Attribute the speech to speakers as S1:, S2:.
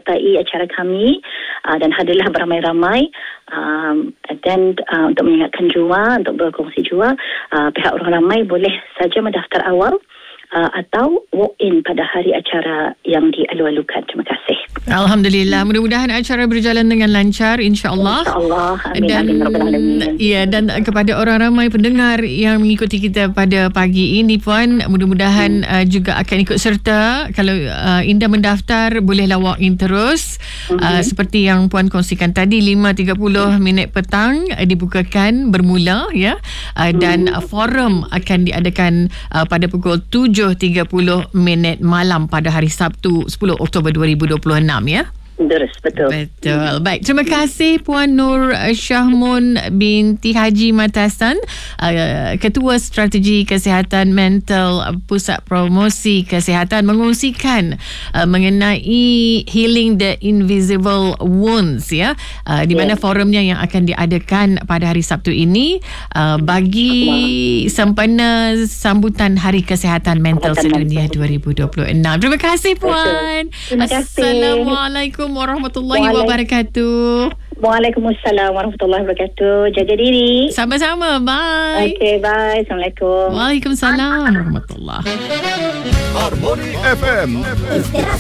S1: menyertai acara kami dan hadirlah beramai-ramai dan untuk mengingatkan jua, untuk berkongsi jua, pihak orang ramai boleh saja mendaftar awal atau walk-in pada hari acara yang dialu-alukan. Terima kasih.
S2: Alhamdulillah, mudah-mudahan acara berjalan dengan lancar, insya-Allah.
S1: Insya-Allah. Amin.
S2: Dan,
S1: amin rabbal alamin.
S2: Ya, dan kepada orang ramai pendengar yang mengikuti kita pada pagi ini, Puan, mudah-mudahan juga akan ikut serta. Kalau Indah mendaftar, bolehlah walk-in terus. Seperti yang Puan kongsikan tadi, 5.30 minit petang dibukakan bermula, ya. Dan forum akan diadakan pada pukul 7.30 minit malam pada hari Sabtu 10 Oktober 2026, ya.
S1: Betul.
S2: Baik, terima kasih Puan Nur Syahmun binti Haji Matasan, Ketua Strategi Kesihatan Mental Pusat Promosi Kesihatan, mengongsikan mengenai Healing the Invisible Wounds, ya, di mana forumnya yang akan diadakan pada hari Sabtu ini bagi sempena sambutan Hari Kesihatan Mental Sedunia 2026. Terima kasih, Puan.
S1: Terima kasih.
S2: Assalamualaikum warahmatullahi wabarakatuh.
S1: Waalaikumsalam warahmatullahi wabarakatuh. Jaga diri.
S2: Sama-sama. Bye.
S1: Okay, bye. Assalamualaikum.
S2: Waalaikumsalam warahmatullahi.
S3: Harmony FM.